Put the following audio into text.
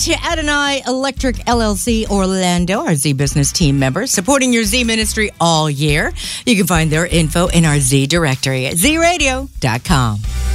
to Adonai Electric LLC Orlando, our Z Business team members, supporting your Z ministry all year. You can find their info in our Z directory at zradio.com.